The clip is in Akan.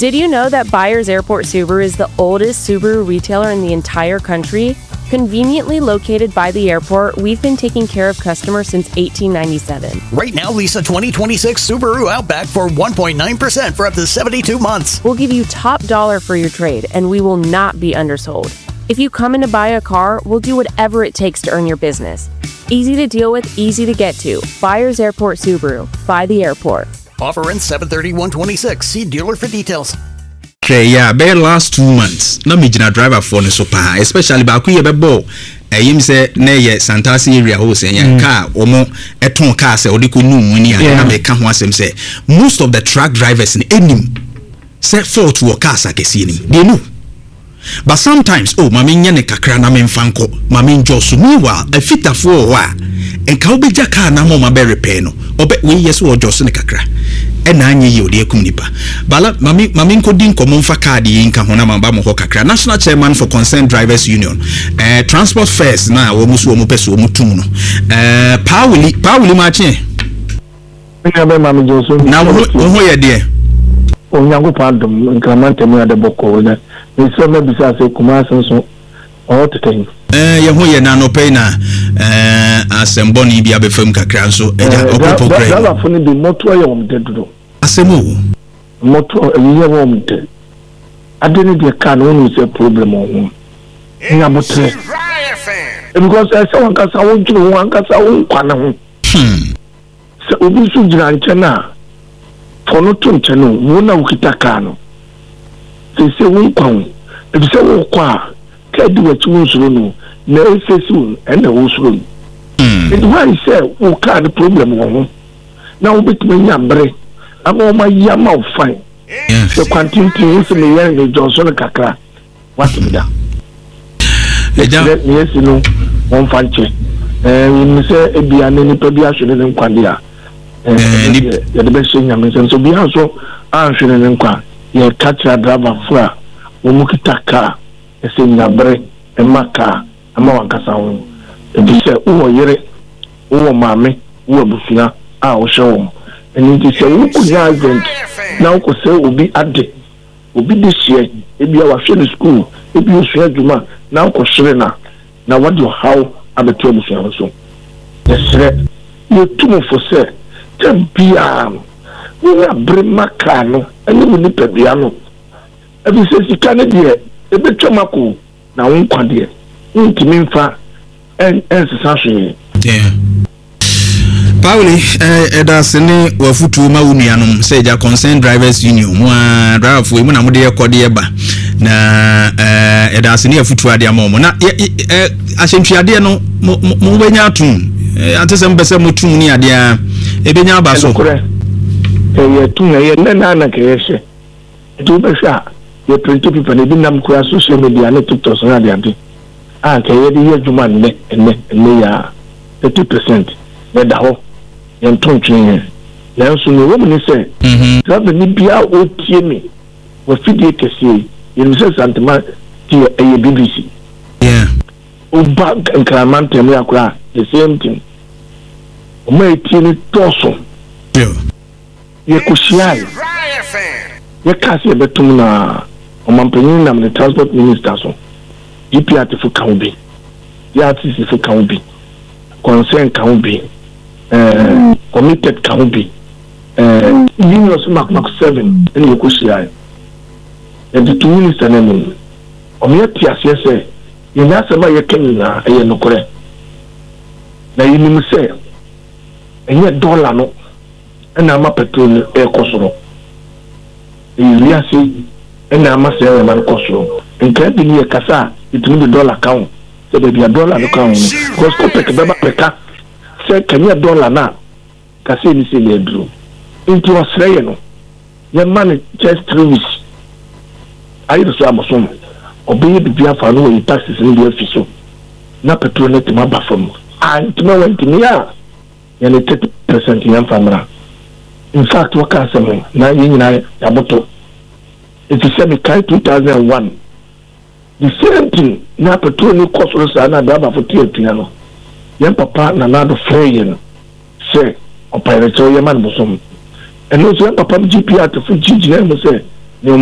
Did you know that Byers Airport Subaru is the oldest Subaru retailer in the entire country? Conveniently located by the airport, we've been taking care of customers since 1897. Right now, lease a 2026 Subaru Outback for 1.9% for up to 72 months. We'll give you top dollar for your trade, and we will not be undersold. If you come in to buy a car, we'll do whatever it takes to earn your business. Easy to deal with, easy to get to. Byers Airport Subaru. By the airport. Offer ends 7/30/126. See dealer for details. Okay, yeah, be last 2 months. Na me jina driver for no so pa, especially ba ku ye be bo. Yim say na ye Santasi area ho say yan car omo eton car say odi ko nu muni na me ka ho asem say most of the truck drivers in enim say fault wo car sakesi enim. They know. But sometimes mami nya ne kakra na me mfanko, mami njoso meanwhile a fitafo wa enka obeja car na mo ma be repair no. Obe we yes wo joso ne kakra. Na anye yi odi ekum nipa bala mami nkodi nkomo mfa card yi nka ho na mamba mo ho kakra. National Chairman for Concerned Drivers Union Transport First na wo musu wo peso wo mutum no Pauli ma che ina be mami joso na wo ye de onyango pandom nkramante mu ade boko na nso me bisa se kuma senso o teten ye ho ye na no pay na asembo ni bia be fam kakra nso eja opopo kra dala funi bi moto ye won de dodo asemu moto ye won de adeni de ka no no se problem o nya motre because say one kasa won juru one kasa won kwana ho se obi su jira nche na fono to nche no wo na ukita ka no se won kwan e se wo kwa ka di wa chiwo suro no na efesu and wo suro it why say wo ka the problem wo ho na wo bituma nya mbre ama ma yama o fine the quantity so me yan the Johnson kakra what me da yes no one fanche we say ebia ni to bia hwene ne nkwade a ya de be shenya me so bia so an hwene ne nkwa ye catch driver fu a wo mu kitaka ese nyabre emaka ama wankasa ho ebi se wo yere wo maame wo busua a wo hwe eni ti se wo kunya agent na wo se obi ade obi de hye ebi a wa hwe ne school ebi osua djuma na wo hwere na what do how abeto busua so yesre you tumo for say tempia wo abre maka no eni wo ni pebia no ebi se sika ne de ebetwa mako na won kwade ntimi mfa ensesa hwe Pauli edasene wafutu ma unuanom say ja Concerned Drivers Union mo driver fo mu na mo de ekode eba na edasene afutu ade amomo na ahentwiade no mo benya atum antese mbese motum ni ade a ebenya abaso ye tun ye na kehye etu be sha ye print people na bi nam kura social media na TikTok so na de ante ka ye di ye juma ne ya 30% na da ho ye ntontwen na nso no wo mu ni se travel ni bia o tie me wo fidie kese ye ni se santema ti ye BBC o bank increment me akura the same thing o mai tie ni toso ye kushia ye kasi betum na omampanyin na the transport minister so EPRT for Kaubi YRTC for Kaubi concern Kaubi committed Kaubi unions mark 7 in yokushia the two minister name omi atiase say ye na sema ye kenina ye nokore na yinim say enye dollar no na ma petrol e kosoro Eliasi ena amase ya man kosoro nka bi ni kasa itumi de dollar count se be bia dollar no count because ko peke beba peka se kanya dollar na kase ni se le dru into Australia no ya man just 3 weeks ayi so amosom obi bi bia fa no taxes ni bi afiso na petrol net ma ba fam and me went me ya ne 30% yan famra. In fact, what can I say? Now you know, it is 2001. The same thing. Now petrol no cost us another for piano. Young papa na another frame. Say, or pirate your man bosom. And also young papa GPR to for GGM say,